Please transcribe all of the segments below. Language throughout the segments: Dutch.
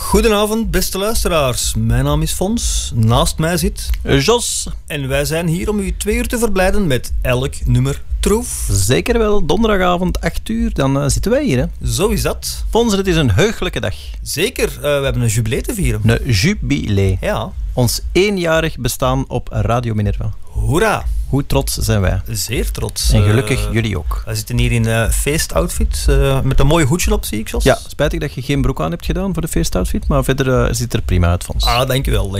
Goedenavond, beste luisteraars. Mijn naam is Fons. Naast mij zit Jos. En wij zijn hier om u 2 uur te verblijden met elk nummer troef. Zeker wel, donderdagavond 8 uur, dan zitten wij hier. Hè. Zo is dat. Fons, het is een heugelijke dag. Zeker, we hebben een jubilee te vieren. Een jubilee. Ja. Ons 1-jarig bestaan op Radio Minerva. Hoera. Hoe trots zijn wij? Zeer trots. En gelukkig jullie ook. We zitten hier in feestoutfit, met een mooi hoedje op, zie ik, Jos. Ja, spijtig dat je geen broek aan hebt gedaan voor de feestoutfit, maar verder ziet er prima uit, Fons. Ah, dankjewel.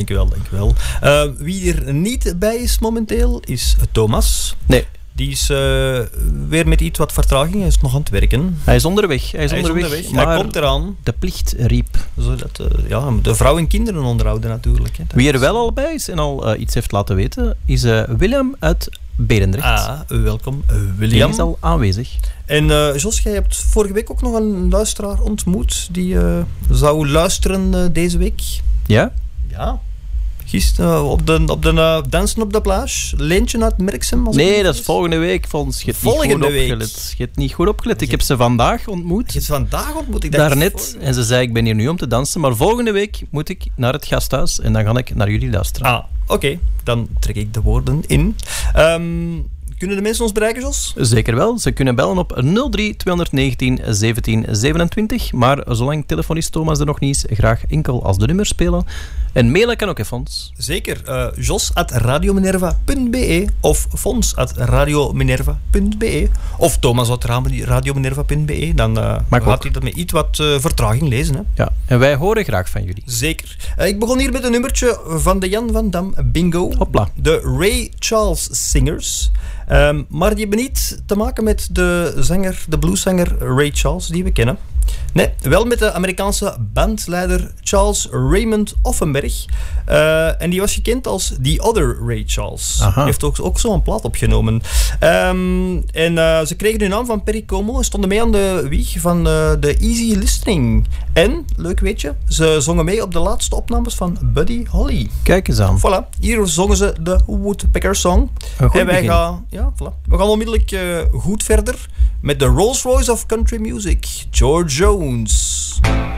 Wie er niet bij is momenteel, is Thomas. Nee. Die is weer met iets wat vertraging. Hij is nog aan het werken. Hij is onderweg. Maar hij komt eraan. De plicht riep. Zodat de vrouw en kinderen onderhouden natuurlijk. Hè. Wie er wel al bij is en al iets heeft laten weten, is William uit Berendrecht. Ah, welkom William. Die is al aanwezig. En Jos, jij hebt vorige week ook nog een luisteraar ontmoet die zou luisteren deze week. Ja? Ja. Gisteren op de dansen op de plage. Leentje uit Merksem. Nee, dat is volgende week. Volgens je hebt niet goed opgelet. Ik heb ze vandaag ontmoet. Je hebt ze vandaag ontmoet? Daarnet. En ze zei, ik ben hier nu om te dansen. Maar volgende week moet ik naar het gasthuis. En dan ga ik naar jullie luisteren. Ah, oké. Dan trek ik de woorden in. Kunnen de mensen ons bereiken, Jos? Zeker wel. Ze kunnen bellen op 03 219 17 27. Maar zolang telefonist Thomas er nog niet is, graag enkel als de nummers spelen. En mailen kan ook, hè, Fons? Zeker. jos@radiominerva.be of fons@radiominerva.be of thomas@radiominerva.be. Dan gaat hij dat met iets wat vertraging lezen. Hè? Ja, en wij horen graag van jullie. Zeker. Ik begon hier met een nummertje van de Jan van Dam Bingo. Hopla. De Ray Charles Singers. Maar die hebben niet te maken met de blueszanger Ray Charles, die we kennen. Nee, wel met de Amerikaanse bandleider Charles Raymond Offenberg. En die was gekend als The Other Ray Charles. Aha. Die heeft ook zo'n plaat opgenomen. Ze kregen hun naam van Perry Como en stonden mee aan de wieg van de Easy Listening. En, leuk weetje, ze zongen mee op de laatste opnames van Buddy Holly. Kijk eens aan. Voilà, hier zongen ze de Woodpecker Song. En wij gaan, we gaan onmiddellijk goed verder met de Rolls Royce of Country Music, George Jones.